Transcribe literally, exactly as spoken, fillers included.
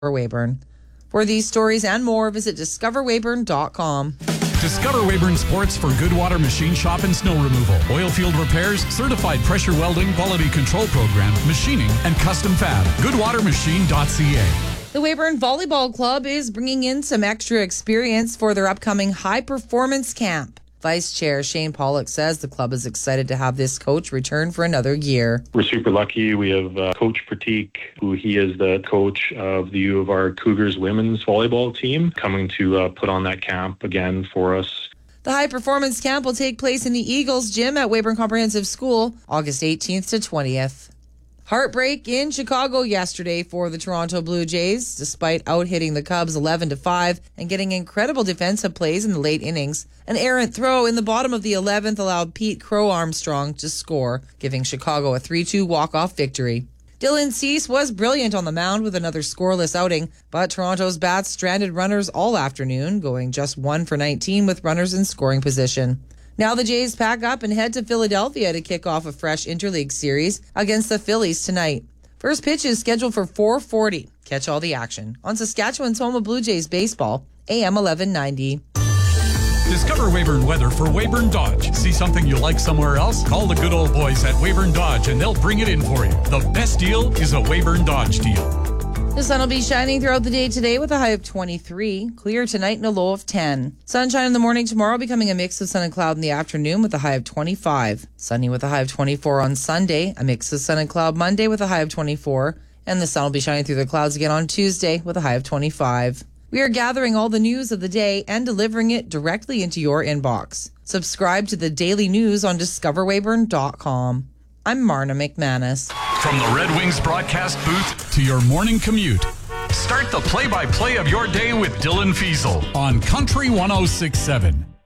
Weyburn. For these stories and more, visit discover weyburn dot com. Discover Weyburn Sports for Goodwater Machine Shop and Snow Removal, oil field repairs, certified pressure welding, quality control program, machining, and custom fab. goodwater machine dot c a. The Weyburn Volleyball Club is bringing in some extra experience for their upcoming high performance camp. Vice Chair Shane Pollock says the club is excited to have this coach return for another year. We're super lucky. We have uh, Coach Pratik, who he is the coach of the U of R Cougars women's volleyball team, coming to uh, put on that camp again for us. The high performance camp will take place in the Eagles Gym at Weyburn Comprehensive School, August eighteenth to twentieth. Heartbreak in Chicago yesterday for the Toronto Blue Jays. Despite out-hitting the Cubs eleven to five and getting incredible defensive plays in the late innings, an errant throw in the bottom of the eleventh allowed Pete Crow Armstrong to score, giving Chicago a three two walk-off victory. Dylan Cease was brilliant on the mound with another scoreless outing, but Toronto's bats stranded runners all afternoon, going just one for nineteen with runners in scoring position. Now the Jays pack up and head to Philadelphia to kick off a fresh interleague series against the Phillies tonight. First pitch is scheduled for four forty. Catch all the action on Saskatchewan's home of Blue Jays baseball, A M eleven ninety. Discover Weyburn weather for Weyburn Dodge. See something you like somewhere else? Call the good old boys at Weyburn Dodge and they'll bring it in for you. The best deal is a Weyburn Dodge deal. The sun will be shining throughout the day today with a high of twenty-three. Clear tonight and a low of ten. Sunshine in the morning tomorrow, becoming a mix of sun and cloud in the afternoon with a high of twenty-five. Sunny with a high of twenty-four on Sunday. A mix of sun and cloud Monday with a high of twenty-four. And the sun will be shining through the clouds again on Tuesday with a high of twenty-five. We are gathering all the news of the day and delivering it directly into your inbox. Subscribe to the daily news on discover weyburn dot com. I'm Marna McManus. From the Red Wings broadcast booth to your morning commute, start the play-by-play of your day with Dylan Fiesel on Country one oh six point seven.